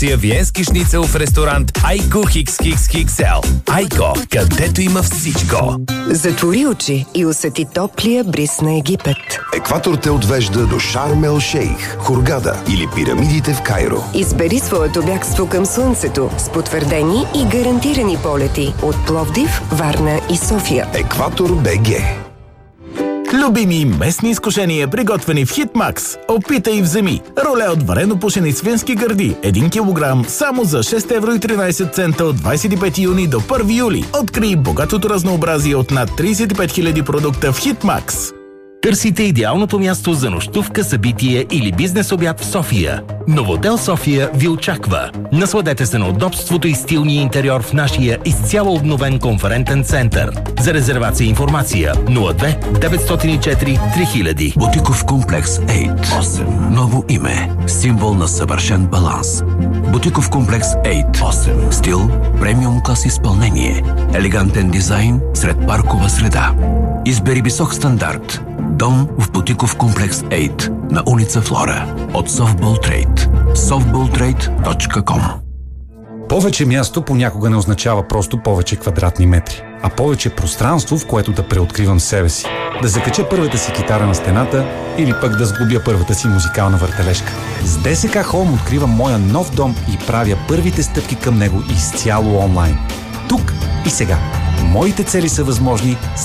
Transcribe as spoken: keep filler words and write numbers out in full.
новия виенски шницел в ресторант Айко Хикс Хикс Хикс Ел. Айко, където има всичко. Затвори очи и усети топлия бриз на Египет. Екватор те отвежда до Шарм ел Шейх, Хургада или пирамидите в Кайро. Избери своето бягство към слънцето с потвърдени и гарантирани полети от Пловдив, Варна и София. Екватор БГ. Любими местни изкушения, приготвени в Хитмакс. Опитай и вземи. Роле от варено пушени свински гърди. един килограм само за шест евро и тринайсет цента от двайсет и пети юни до първи юли. Открий богатото разнообразие от над трийсет и пет хиляди продукта в Хитмакс. Търсите идеалното място за нощувка, събитие или бизнес обяд в София. Новотел София ви очаква. Насладете се на удобството и стилния интериор в нашия изцяло обновен конферентен център. За резервация и информация нула две деветстотин и четири три хиляди. Бутиков комплекс осем. осем. Ново име. Символ на съвършен баланс. Бутиков комплекс осем. Стил, премиум клас изпълнение. Елегантен дизайн сред паркова среда. Избери висок стандарт. Дом в Бутиков комплекс осем на улица Флора от Softball Trade. софтбол трейд точка ком. Повече място понякога не означава просто повече квадратни метри, а повече пространство, в което да преоткривам себе си. Да закача първата си китара на стената или пък да сглобя първата си музикална въртележка. С ДСК Home откривам моя нов дом и правя първите стъпки към него изцяло онлайн. Тук и сега. Моите цели са възможни